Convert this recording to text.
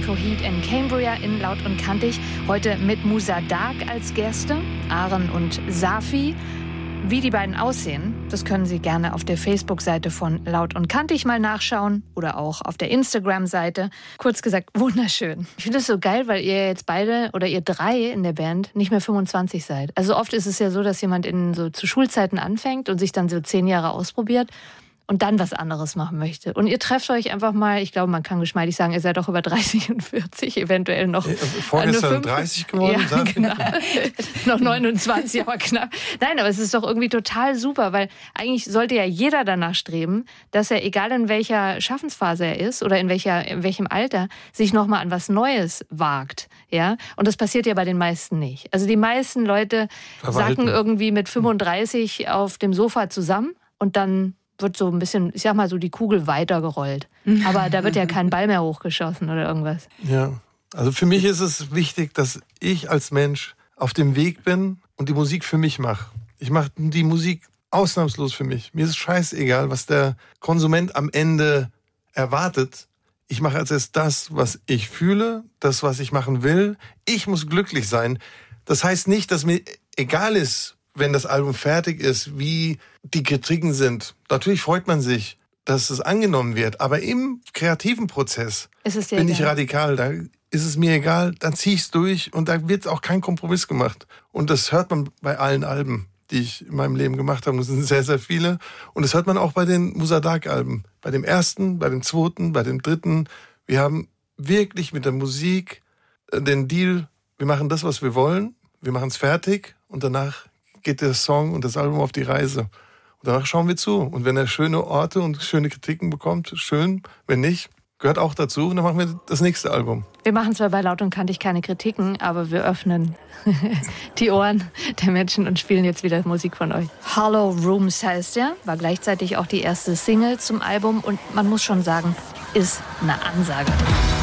Coheed and Cambria in Laut und Kantig. Heute mit Musa Dark als Gäste, Aren und Safi. Wie die beiden aussehen, das können Sie gerne auf der Facebook-Seite von Laut und Kantig mal nachschauen oder auch auf der Instagram-Seite. Kurz gesagt, wunderschön. Ich finde es so geil, weil ihr jetzt beide oder ihr drei in der Band nicht mehr 25 seid. Also oft ist es ja so, dass jemand zu Schulzeiten anfängt und sich dann so 10 Jahre ausprobiert und dann was anderes machen möchte. Und ihr trefft euch einfach mal, ich glaube, man kann geschmeidig sagen, ihr seid doch über 30 und 40, eventuell noch. Vorgestern 30 geworden? Ja, genau. Noch 29, aber knapp. Nein, aber es ist doch irgendwie total super, weil eigentlich sollte ja jeder danach streben, dass er, egal in welcher Schaffensphase er ist oder in welchem Alter, sich nochmal an was Neues wagt. Ja? Und das passiert ja bei den meisten nicht. Also die meisten Leute sacken irgendwie mit 35 auf dem Sofa zusammen und dann wird so ein bisschen, ich sag mal so, die Kugel weitergerollt. Aber da wird ja kein Ball mehr hochgeschossen oder irgendwas. Ja, also für mich ist es wichtig, dass ich als Mensch auf dem Weg bin und die Musik für mich mache. Ich mache die Musik ausnahmslos für mich. Mir ist scheißegal, was der Konsument am Ende erwartet. Ich mache als erst das, was ich fühle, das, was ich machen will. Ich muss glücklich sein. Das heißt nicht, dass mir egal ist, wenn das Album fertig ist, wie die Kritiken sind. Natürlich freut man sich, dass es angenommen wird. Aber im kreativen Prozess bin ich radikal. Da ist es mir egal, dann ziehe ich es durch und da wird auch kein Kompromiss gemacht. Und das hört man bei allen Alben, die ich in meinem Leben gemacht habe. Das sind sehr, sehr viele. Und das hört man auch bei den Musa Dark Alben. Bei dem ersten, bei dem zweiten, bei dem dritten. Wir haben wirklich mit der Musik den Deal, wir machen das, was wir wollen. Wir machen es fertig und danach geht der Song und das Album auf die Reise. Und danach schauen wir zu. Und wenn er schöne Orte und schöne Kritiken bekommt, schön. Wenn nicht, gehört auch dazu. Und dann machen wir das nächste Album. Wir machen zwar bei Laut und Kantig keine Kritiken, aber wir öffnen die Ohren der Menschen und spielen jetzt wieder Musik von euch. Hollow Rooms heißt er, war gleichzeitig auch die erste Single zum Album. Und man muss schon sagen, ist eine Ansage.